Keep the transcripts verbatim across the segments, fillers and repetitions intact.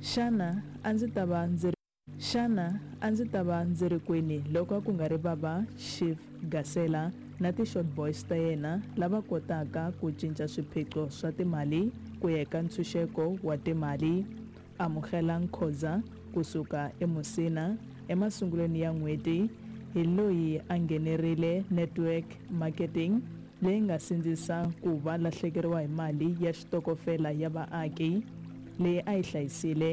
Xana a ndzi ta va ndzi ri Xana a ndzi ta va ndzi ri kwini loko ku nga ri Baba Chief Gasela na ti-short boys ta yena lava kotaka ku cinca swiphiqo swa timali ku ya eka ntshunxeko wa timali? Amukela Nkhoza kusuka eMusina emasungulweni ya n'hweti hi loyi a nghenerile network marketing leyi nga sindzisa ku va lahlekeriwa hi mali ya xitokofela ya vaaki leyi a yi hlayisile.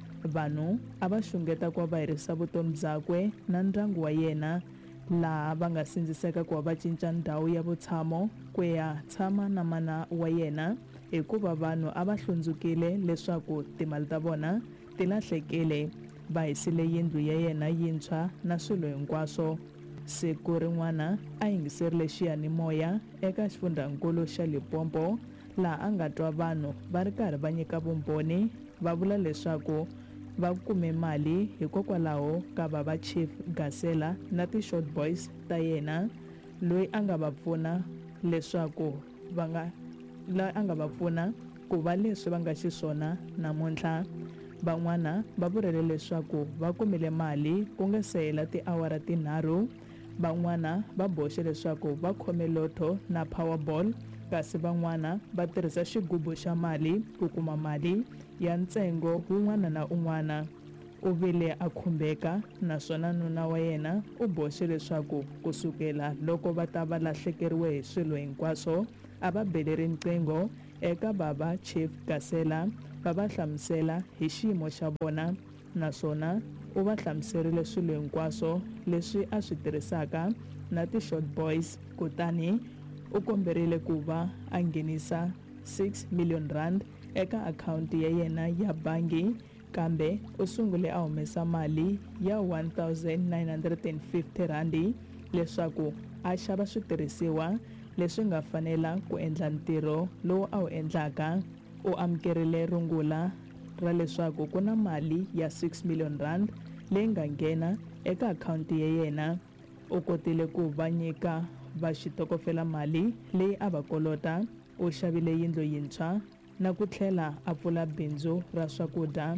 Vanhu a va xungeta ku va va herisa vutomi byakwe na ndyangu wa yena, laha va nga sindziseka ku va va cinca ndhawu ya vutshamo ku ya tshama na mana wa yena hikuva vanhu a va hlundzukile leswaku timali ta vona ti lahlekile. Va hisile yindlu ya yena yintshwa na swilo hinkwaswo. Siku rin'wana a yingiserile xiyanimoya eka xifundzankulu xa Limpopo laha a nga twa vanhu va ri karhi va nyika vumbhoni va vula leswaku va kume mali hikokwalaho ka Baba Chief Gasela na ti-short boys ta yena, loyi a nga va pfuna leswaku va nga la a nga va pfuna ku va leswi va nga xiswona namuntlha. Van'wana va vurile leswaku va kumile mali ku nga se hela tiawara tinharhu. Van'wana va boxe leswaku va khome lotto na Powerball, kasi van'wana va tirhisa xigubu xa mali ku kuma mali ya ntsengo wun'wana na un'wana. U vile a khumbeka naswona nuna wa yena u boxe leswaku kusukela loko va ta va lahlekeriwe hi swilo hinkwaswo a va bele riqingho eka Baba Chief Gasela va va hlamusela hi xiyimo xa vona, naswona u va hlamuserile swilo hinkwaswo leswi a swi tirhisaka na ti-short boys. Kutani u komberile ku va a nghenisa six million rand eka akhawunti ya yena ya bangi, kambe u sungule a humesa mali ya one thousand nine hundred fifty randi leswaku a xava switirhisiwa leswi nga fanela ku endla ntirho lowu a wu endlaka. U amukerile rungula ra leswaku ku na mali ya six million rand leyi nga nghena eka akhawunti ya yena. U kotile ku va nyika va xitokofela mali leyi a va kolota. U xavile yindlu yintshwa na ku tlhela a pfula bindzu ra swakudya.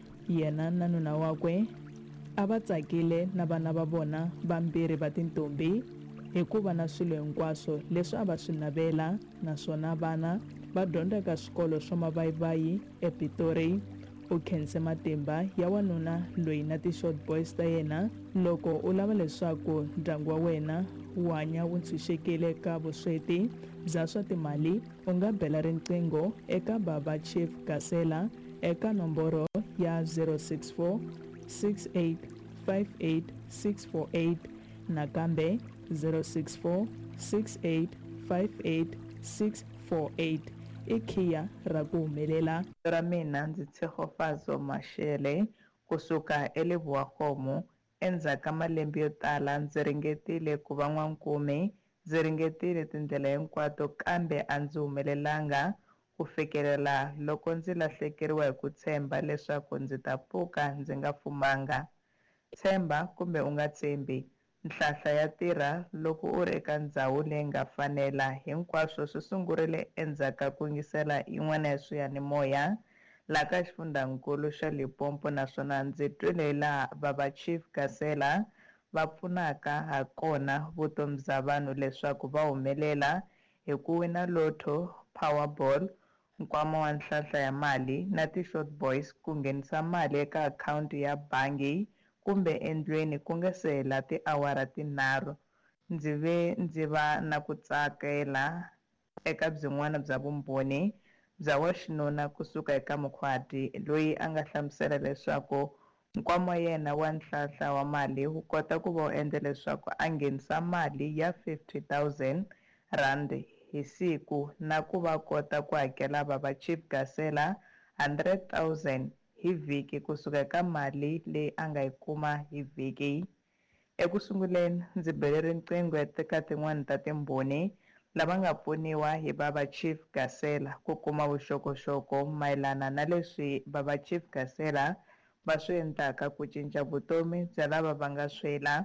Yena na nuna wakwe a va tsakile na vana va vona vambirhi va tintombi hikuva na swilo hinkwaswo leswi a va swi navela, naswona vana va dyondza eka swikolo swa mavayivayi ePitori. U khense matimba ya wanuna loyi na ti-short boys ta yena. Loko u lava leswaku ndyangu wa wena wu hanya wu ntshunxekile ka vusweti bya swa timali, u nga bela riqingho eka Baba Chief Gasela eka nomboro ya zero six four six eight five eight six four eight nakambe zero six four six eight five eight six four eight. I khiya ra ku humelela. Ra mina ndzi Tshegofazo Mashele kusuka eLeboakgomo. Endzhaku ka malembe yo tala ndzi ringetile ku va n'wankumi, ndzi ringetile tindlela hinkwato kambe a ndzi humelelanga ku fikelela loko ndzi lahlekeriwa hi ku tshemba leswaku ndzi ta pfuka ndzi nga fumanga. Tshemba kumbe u nga tshembi, nhlahla ya tirha loko u ri eka ndhawu leyi nga fanela. Hinkwaswo swi sungurile endzhaku ka ku yingisela yin'wana ya swiyanimoya laha ka xifundzankulu xa Limpopo, naswona ndzi twile laha Baba Chief Gasela va pfunaka ha kona vutomi bya vanhu leswaku va humelela hi ku wina lotto, Powerball, nkwama wa nhlahla ya mali na ti-short boys ku nghenisa mali eka akhawunti ya bangi kumbe endlweni ku nga se hela tiawara tinharhu. Ndzi ve ndzi va na ku tsakela eka byin'wana bya vumbhoni bya wa xinuna kusuka eka mukhwati loyi a nga hlamusela leswaku nkwama wa yena wa nhlahla wa mali wu kota ku va wu endla leswaku a nghenisa mali ya fifty thousand rand hi siku na ku va kota ku hakela Baba Chief Gasela one hundred thousand hi vhiki kusuka eka mali leyi a nga yi kuma hi vhiki. Eku sunguleni ndzi bele riqingho eka tin'wana ta timbhoni lava nga pfuniwa hi Baba Chief Gasela ku kuma vuxokoxoko mayelana na leswi Baba Chief Gasela va swi endlaka ku cinca vutomi bya lava va nga swela.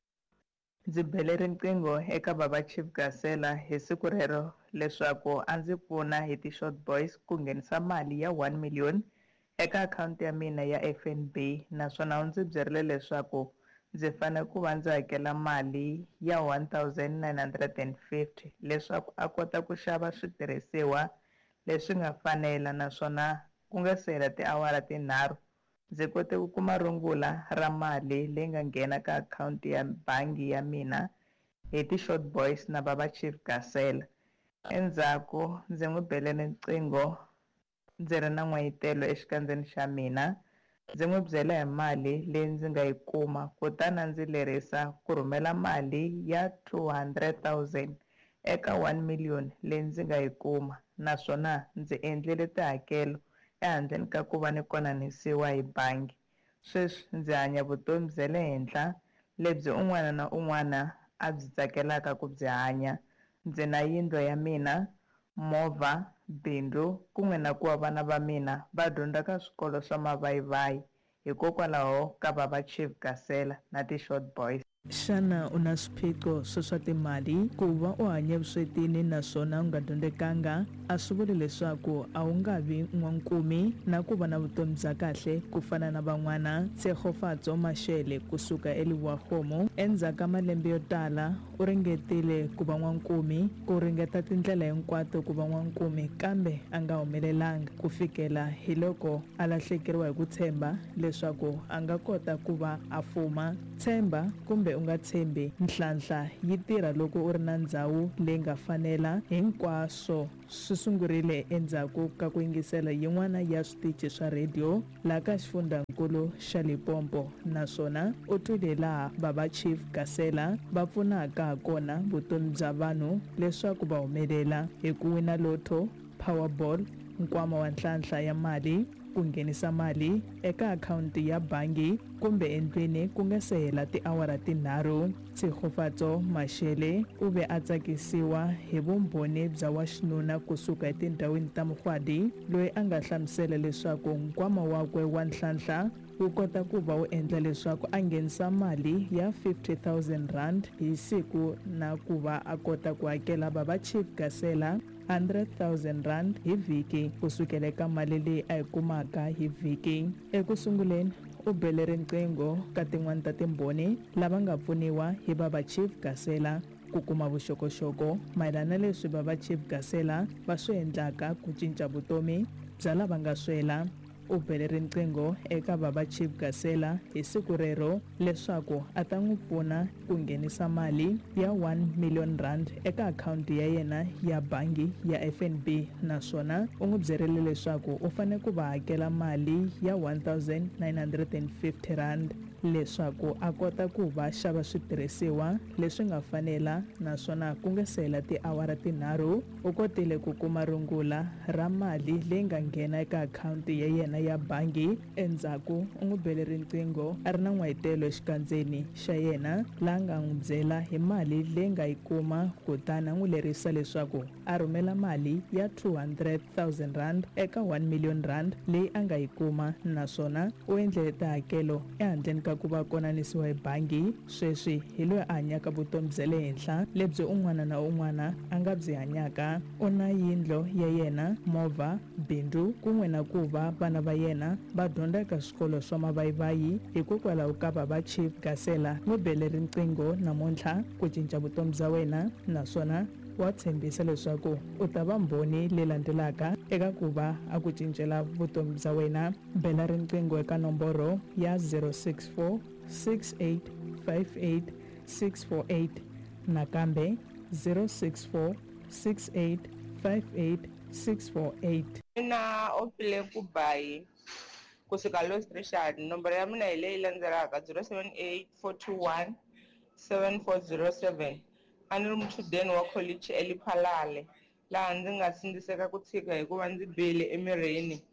Ndzi bele riqingho eka Baba Chief Gasela hi siku rero leswaku a ndzi pfuna hi ti-short boys ku nghenisa mali ya one million eka akhawunti ya mina ya F N B, naswona u ndzi byerile leswaku ndzi fanele ku va ndzi hakela mali ya one thousand nine hundred fifty leswaku a kota ku xava switirhisiwa leswi nga fanela, naswona ku nga se hela tiawara tinharhu ndzi kote ku kuma rungula ra mali leyi nga nghena ka akhawunti ya bangi ya mina hi ti-short boys na baba Chief Gasela. Endzhaku ndzi n'wi bele riqingho ndzi ri na n'wayitelo exikandzeni xa mina, ndzi n'wi byela hi mali leyi ndzi nga yi kuma, kutani ndzi lerisa ku rhumela mali ya two hundred thousand eka one million leyi ndzi nga yi kuma, naswona ndzi endlile tihakelo ehandleni ka ku va ni konanisiwa hi bangi. Sweswi ndzi hanya vutomi bya le henhla lebyi un'wana na un'wana a byi tsakelaka ku byi hanya. Ndzi na yindlu ya mina, movha, bindzu, kun'we na ku va vana va mina va dyondza ka swikolo swa mavayivayi hikokwalaho ka baba Chief Gasela na ti-short boys. Xana u na swiphiqo swa swa timali? Ku va u hanya vuswetini naswona u nga dyondzekanga a swi vuli leswaku a wu nga vi n'wankumi na ku va na vutomi bya kahle ku fana na van'wana. Tshegofatso Mashele kusuka eLiwagomo, endzhaku ka malembe yo tala u ringetile ku va n'wankumi, ku ringeta tindlela hinkwato ku va n'wankumi kambe a nga humelelanga ku fikela hi loko a lahlekeriwa hi ku tshemba leswaku a nga kota ku va a fuma. Tshemba kumbe u nga tshembi, nhlahla yi tirha loko u ri na ndhawu leyi nga fanela. Hinkwaswo swi sungurile endzhaku ka ku yingisela yin'wana ya switichi swa radio laha ka xifundzankulu xa Limpopo, naswona u twile laha baba Chief Gasela va pfunaka ha kona vutomi bya vanhu leswaku va humelela hi ku wina lotto, Powerball, nkwama wa nhlahla ya mali, ku nghenisa mali eka akhawunti ya bangi kumbe endlwini ku nga se hela tiawara tinharhu. Tshegofatso Mashele u ve a tsakisiwa hi vumbhoni bya wa xinuna kusuka etindhawini ta Mugwadi loyi a nga hlamusela leswaku nkwama wakwe wa nhlahla wu kota ku va wu endla leswaku a nghenisa mali ya fifty thousand rand hi siku na ku va a kota ku hakela baba Chief Gasela one hundred thousand rand hi vhiki kusukela eka mali leyi a yi kumaka hi vhiki. Eku sunguleni u bele riqingho ka tin'wana ta timbhoni lava nga pfuniwa hi baba Chief Gasela ku kuma vuxokoxoko mayelana leswi baba Chief Gasela va swi endlaka ku cinca vutomi bya lava nga swela. U bele riqingho eka baba Chief Gasela hi siku rero leswaku a ta n'wi pfuna ku nghenisa mali ya one million rand eka akhawunti ya yena ya bangi ya F N B, naswona u n'wi byerile leswaku u fanele ku va hakela mali ya one thousand nine hundred fifty rand leswaku a kota ku va xava switirhisiwa leswi nga fanela, naswona ku nga se hela tiawara tinharhu u kotile ku kuma rungula ra mali leyi nga nghena eka akhawunti ya yena ya bangi. Endzhaku u n'wi bele riqingho a ri na n'wayitelo exikandzeni xa yena laha nga n'wi byela hi mali leyi nga yi kuma, kutani a n'wi lerisa leswaku a rhumela mali ya two hundred thousand rand eka one million rand leyi a nga yi kuma, naswona u endlele tihakelo ehandleni ka ku va konanisiwa hi bangi. Sweswi hi loyi a hanyaka vutomi bya le henhla lebyi un'wana na un'wana a nga byi hanyaka. U na yindlo ya yena, movha, bindzu, kun'we na ku va vana va yena va dyondza eka swikolo swa mavayivayi hikokwalaho ka baba Chief Gasela. N'wi bele riqingho namuntlha ku cinca vutomi bya wena, naswona wa tshembisa leswaku u ta va mbhoni leyi landzelaka eka ku va a ku cincela vutomi bya wena. Bela riqingho eka nomboro ya zero six four six eight five eight six four eight nakambe zero six four six eight five eight six four eight. Mina Opile Kubai kusuka Louis Richard, nomboro ya mina hi leyi landzelaka zero seven eight four two one seven four zero seven. A ni ri muchudeni wa college eLiphalale laha ndzi nga sindziseka ku tshika hikuva ndzi bile emirhini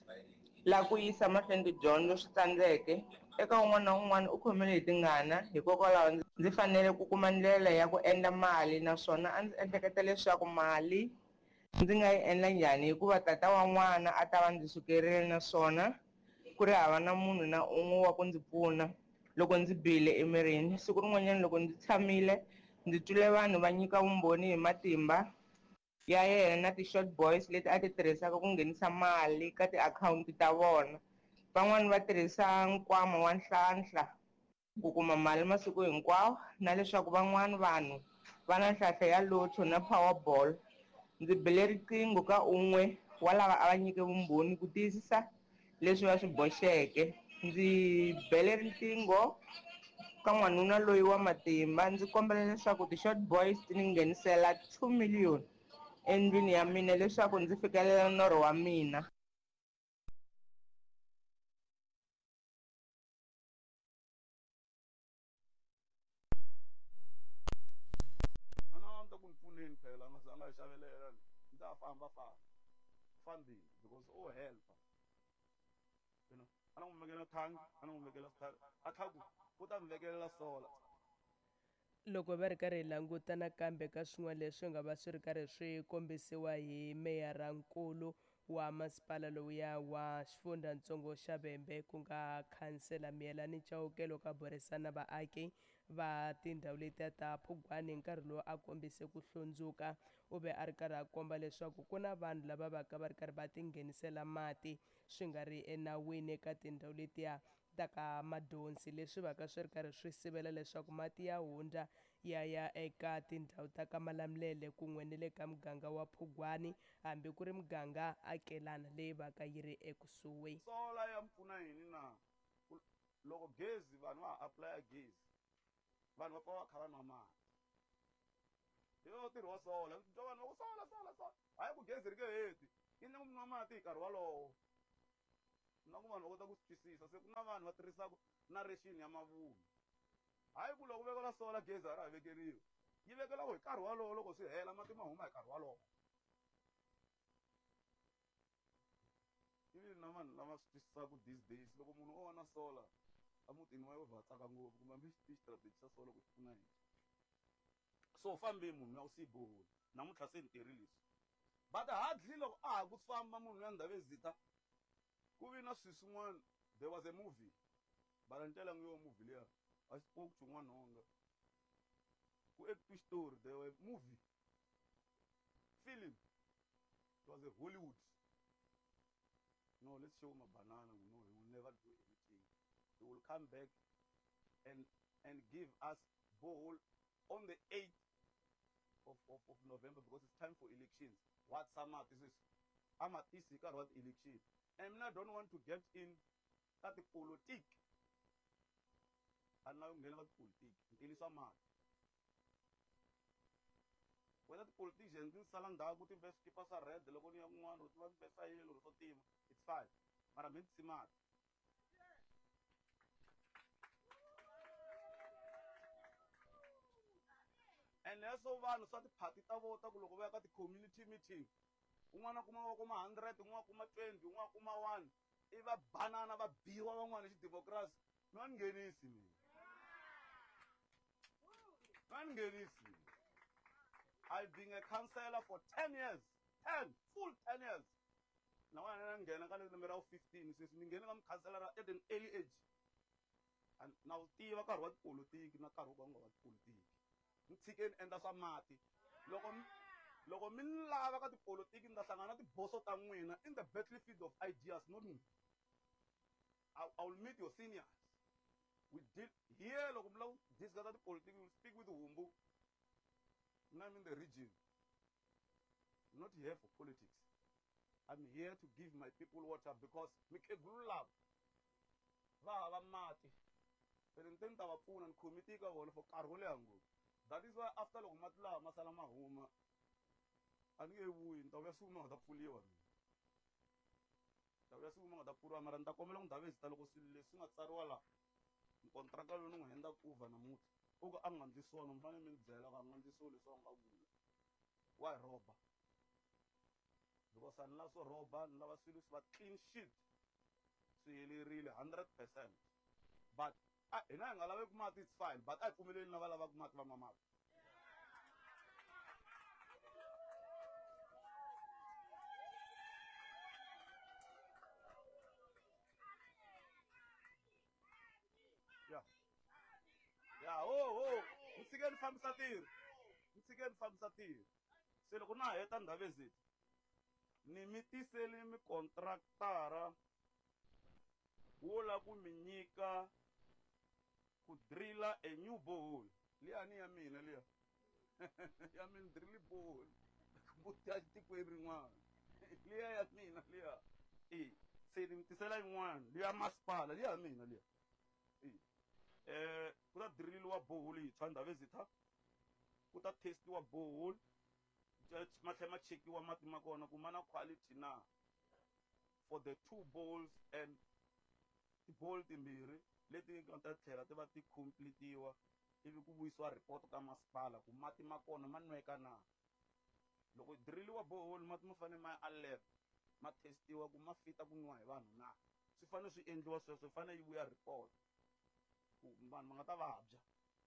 laha ku yisa mahlweni tidyondzo swi tsandzeke. Eka un'wana na un'wana u khomile hi tingana hikokwalaho ndzi fanele ku kuma ndlela ya ku endla mali, naswona a ndzi ehleketa leswaku mali ndzi nga yi endla njhani hikuva tata wa n'wana a ta va ndzi sukerile, naswona ku ri hava na munhu na un'we wa ku ndzi pfuna loko ndzi bile emirini. Siku rin'wanyana loko ndzi tshamile ndzi twile vanhu va nyika vumbhoni hi matimba ya yena na ti-short boys leti a ti tirhisaka ku nghenisa mali ka tiakhawunti ta vona. Van'wani va tirhisa nkwama wa nhlanhla ku kuma mali masiku hinkwawo, na leswaku van'wani vanhu va na nhlahla ya lotto na powerball. Ndzi bele riqingho ka un'we wa lava a va nyike vumbhoni ku tiyisisa leswi va swi boxeke. Ndzi bele riqingho ka n'wanuna loyi wa matimba, ndzi kombela leswaku ti-short boys ti ni nghenisela two million endlwini ya mina leswaku ndzi fikelela norho wa mina. a na ta ku ni pfuneni phela a nga za a nga hi xavelela ni ta famba famba funding because o help you know a na n'wi vekela thangi a na n'wi vekela a tlhaku u ta mi vekelela sola. Loko va ri karhi hi languta nakambe ka swin'wana leswi nga va swi ri karhi swi kombisiwa hi meyarankulu wa masipala lowuya wa xifundzatsongo xa Vhembe ku nga khansela Miyelani Chauke, loko a burisana vaaki va tindhawu letiya ta Phugwane hi nkarhi lowu a kombise ku hlundzuka. U ve a ri karhi a komba leswaku ku na vanhu lava va ka va ri karhi va tinghenisela mati swi nga ri enawini eka tindhawu letiya ta ka Madonsi, leswi va ka swi ri karhi swi sivela leswaku mati ya hundza ya ya eka tindhawu ta ka Malamulele kun'we ni le ka muganga wa Phugwane, hambi ku ri muganga akelana leyi va ka yi ri ekusuhi. Sola ya mpfuna yini na loko gezi vanhu va apply gezi vanhu va pfa va kha va nwa mati hi yo ntirho wa sola twa vanhu va ku sola sola sola hayi ku gezi ri nge heti yi na ku nwa mati hi nkarhi walowo na ku vanhu va kota ku swi twisisa. Se ku na vanhu va tirhisaka na ration ya mavunwa, hayi ku loko vekela sola gezi a ra ha vekeriwa, yi vekela hi nkarhi walowo loko swi hela mati ma huma hi nkarhi walowo. Ivi na vanhu lava swi twisisaka these days loko munhu o va na sola emutini wa yena va tsaka ngopfu kumbe hambi xitrategi xa sola ku pfuna yini. So fambe munhu ya ku siyiboholi namuntlha se ni tirhi leswi but hardly loko a ha ku famba munhu ya Ndabezitha ku vi na swilo swin'wana. There was a movie bara ni tela ngiyo movie leya a xi spoke to n'wanhonga ku act story. There were movie film, it was a Hollywood. No, let's show him a banana. No, he will never do anything. He will come back and and give us bowl on the eighth of, of, of November because it's time for elections. What summer this is? I'm at this what election. And I don't want to get in at the politic. And now I'm going to politic until it's a man. Whether the politicians in Salanda go to best keep us a red, the local young one, or to best I or so team, it's fine. But I'm smart. And there's so one sort of party to vote at the community meeting. Umwana kuma kuma hundred, umwana kuma twenty, umwana kuma one. If a banana, a beer, one is democracy. None get easy. None get easy. I've been a councillor for ten years. ten, full ten years. Now I'm getting a number of fifteen. Since I'm getting a councillor at an early age. And now, Tiva car what politics, na car what politics. Chicken and that's a mati. Logom Logom lava the politics in the Sangana, the Bosso Tangwina, in the battlefield of ideas, not me. I will meet your seniors. We did here, Logom, this guy, the politics will speak with the Wumbu. I'm in the region. I'm not here for politics. I'm here to give my people water because make a good love. Va mati. Perintenta wa puna and committee ka wona for Karoleango. That is why after long matla masalama homa. And we win the suma da puliwa. The suma da pura maranta komelong Davis taloko sile sunga tsarwala. Kontraka lo no henda kuva na muti. Uga angandi sona mfane mindzela ka ngandi sole songa bula. Why roba? Because unless roba lava silu swa clean sheet. So really really one hundred percent. But I ina ngalawe kumati it's fine, but I phumeleli na valava kumati va mama. Yeah. Yeah, oh, oh. It's again from Satir. It's again from Satir. se loko na heta ndhawu ezeti ni mi tiseli mi kontraktara wo la ku mi nyika ku drilla a new borehole liya ni ya mina liya ya mi drill borehole mbuti ya tikweni rin'wana liya ya mina liya e se ni mi tisela yin'wana liya masipala liya ya mina liya e eh ku ta drilliwa borehole yintshwa ndhawu ezita ku ta testiwa borehole ma tlhela ma chekiwa mati ma kona ku ma na quality na for the two bowls and tibowl timbirhi leti nga ta tlhela ti va ti completiwa ivi ku vuyisiwa report ka masipala ku mati ma kona ma nweka na loko drilliwa borehole mati ma fanele ma ya a lab ma testiwa ku ma fita ku nwa hi vanhu na swi fanele swi endliwa sweswo swi fanele yi vuya report ku vanhu va nga ta vabya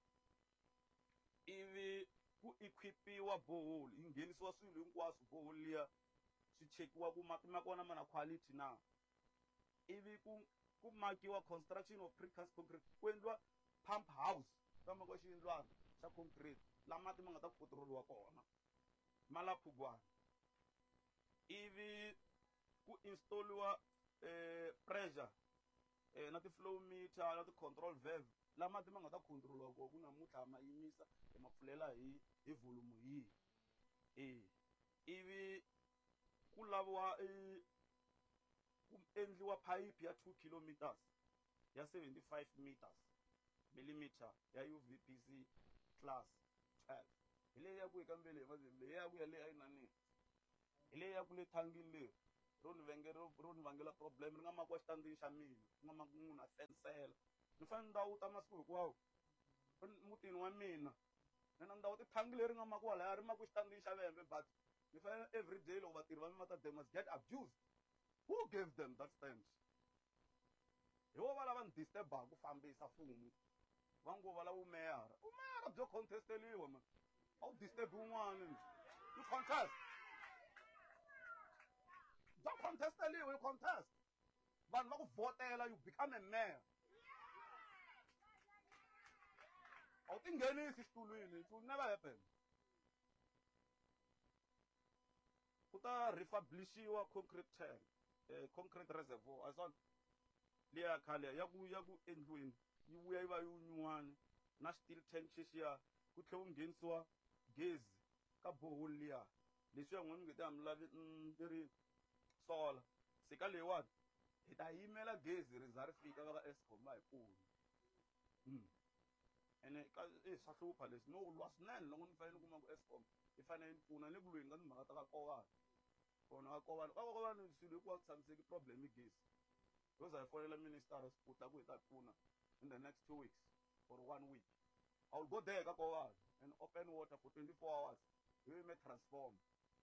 ivi ku equipiwa borehole yi nghenisiwa swilo hinkwaswo borehole liya swi chekiwa ku mati ma kona ma na quality na ivi ku ku makiwa construction of precast concrete ku endliwa pump house kama ko xiyindlwana xa concrete la mati ma nga ta controliwa kona ma la phugwana ivi ku installiwa eh, pressure eh, na ti-flow meter na ti-control valve la mati ma nga ta controliwa kona ku namuntlha ma yimisa hi ma pfulela hi hi volume yihi e ivi ku laviwa e ku endliwa phayiphi ya two kilometers ya seventy-five meters millimeter ya U V P C class twelve hi leyi ya ku eka mbele hi mazembe ya ku ya leyi a yi nani hi leyi ya ku le thangini leri ro ni vengela ro ni vangela problem ri nga makiwa xitandini xa mina ku nga maki munhu a fensela ni fanele ndhawu ta masiku hinkwawo mutini wa mina ni na ndhawu tithangi leri nga makiwa laya ri makiwa xitandini xa vembe but ni fanele every day loko vatirhi va mina va ta they must get abused. Who gave them that stand? Hi wo va lava ni disturb-aka ku fambisa mfumo va ngo va lava umeyara umeyara byo contesteliwa man a wu disturb wun'wana you contest byo contesteliwa you contest vanhu va ku votela you become a mayor a wu tinghenisi xitulwini it will never happen ku ta refurbish-iwa concrete tank eh, concrete reservoir asona liya khale ya ku ya ku endlweni yi vuya yi va yi nyuwani na steel tank xexiya ku tlhela ku nghenisiwa gezi ka borehole liya leswiya n'wina mi nge ti mi lavi ni ri solar se ka leyiwani hi ta yimela gezi ri za ri fika va ka Eskom va hi pfuna mm. ene ka eh swa hlupha leswi no lwa swinene loko ni fanele ni kuma ku Eskom yi fanele yi pfuna ni ku lweni ka timhaka ta ka kowani kona ka kowani ka kowani swilo hinkwaswo tshamiseki problem i gezi those I fonela minister sputa ku hi ta pfuna in the next two weeks or one week I will go there ka kowani and open water for twenty-four hours hi me transform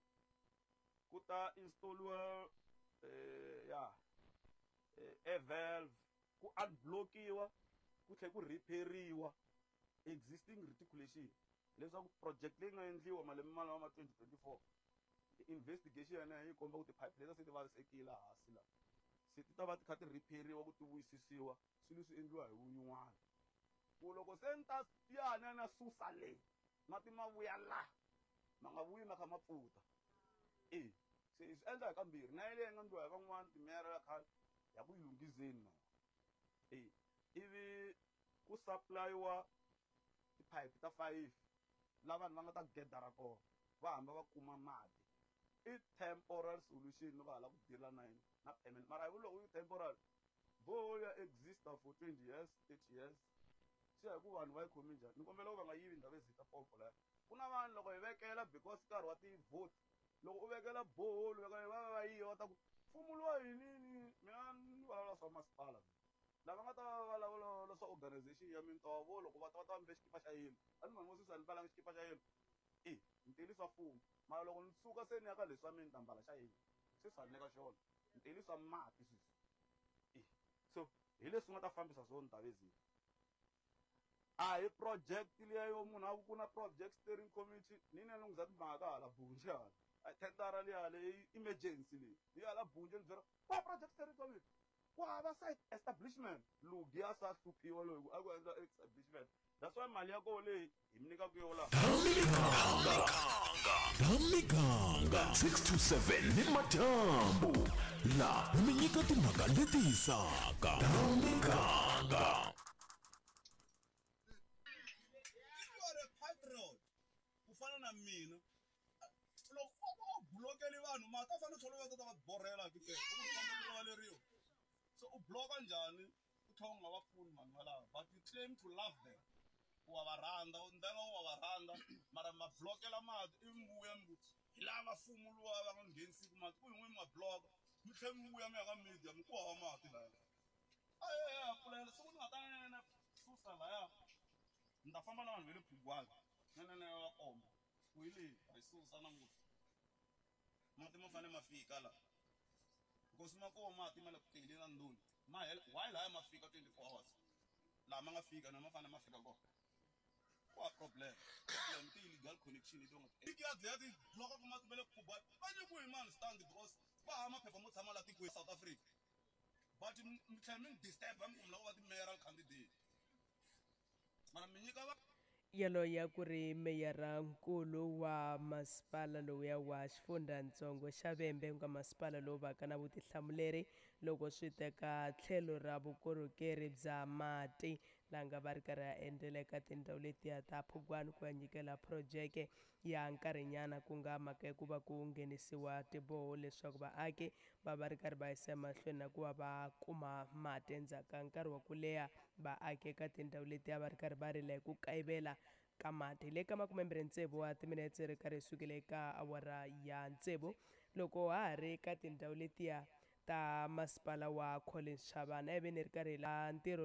ku ta installiwa eh ya air valve ku unblockiwa ku tlhela ku repairiwa existing reticulation leswaku project leyi nga endliwa malembe malama ma twenty twenty-four investigation yi komba ku ti-pipe leta se ti vavisekile hansi la se ti ta va ti kha ti repairiwa ku ti vuyisisiwa swilo swi endliwa hi wun'wana ku loko se ni ta yana na susa leyi mati ma vuya la ma nga vuyi ma kha ma pfuta e se swi endla hi kambirhi na yeleyi nga ndliwa hi van'wana timera ya khale ya ku yi lunghizeni na e ivi ku supply-wa tipipe ta five la vanhu va nga ta gedara kona va hamba va kuma mati i temporal solution loko hala ku dila na yini na payment mara hi loko i temporal borehole ya exista for twenty years thirty years swi ya hi ku vanhu va yi khomi njhani ni kombela ku va nga yivi ndhawu ezita pompo laya ku na vanhu loko hi vekela because nkarhi wa ti-vote loko u vekela borehole veka va va yiva va ta ku mfumo luwa hi nini mina ni vulavula swa masipala lava nga ta va vulavula swa organization ya mintovo loko va ta va ta va mbe xikipa xa yelo a ni mangosisa ni mbalanga xikipa xa yelo e ntili swa mfumo mara loko ni suka se ni ya ka leswi swa mina ni ta mbala xa yelo se swi ni nyika xona ntili swa mati sweswi e so hi leswi nga ta fambisa swona Ntavezini a hi project liya yo munhu a ku ku na project steering committee ni ne lunghisa timhaka ka hala bunje hala tendara liya leyi emergency leyi yi hala bunje ni byela wa project steering committee ku hava site establishment loku ya sa hluphiwa loku a ku endla establishment that's why mali ya koho leyi hi mi nyikaka yona Damiganga six two seven ni Matambu la mi nyika timhaka leti hisaka. Damiganga kufana na mina loko u blokeli vanhu ma ka fane toloveta ta va borhela kike u kombela valeriwa so u bloka njhani u tlhela u nga va pfuni vanhu valava but you claim to love them wa va rhandza then wa va rhandza mara ma blokela mati i mbuya mi hi lava mfumo luwa va nga nghenisiku mati ku yin'we mi nga bloka mi tlhela mi vuya mi ya ka media mi ku hava mati laya a pfulela siku ni nga ta nene susa laya ni ta famba na vanhu va le phugwani nenene va komba ku hi leyi hi susa namuhla mati ma fane ma fika la because ma koho mati ma le ku tengeni na ndhuni ma hela why laya ma fika twenty-four hours laha ma nga fika na ma fane ma fika kona wa problem problem ti illegal connection ito nga tiki ya dlaya ti bloka ku mati ma le ku phugwani va nyikiwe hi mani stand because va hava maphepha mo tshama la tikweni South Africa but mi tlhela mi disturb mi ku mi lava ku va ti-mayoral candidate mara mi nyika va yaloya ku ri meyarankulu wa masipala lowuya wa xifundzatsongo xa Vhembe ku nga masipala lowu vaka na vutihlamuleri loko swi teka tlhelo ra vukorhokeri bya mati laha nga va ri karhi a endlela eka tindhawu letiya ta Phugwani ku ya nyikela projeke ya nkarhinyana ku nga mhaka ya ku va ku nghenisiwa tiboho leswaku vaaki va va ri karhi va yisa emahlweni na ku va va kuma mati endzhaku ka nkarhi wa ku leha vaaki eka tindhawu letiya va ri karhi va rila hi ku kayivela ka mati le ka makumembirhi ntsevu wa timinetse ri karhi sukile eka awara ya ntsevu loko ha ha ri eka tindhawu letiya ta masipala wa Collins Chavana ivi ni ri karhi la ntirho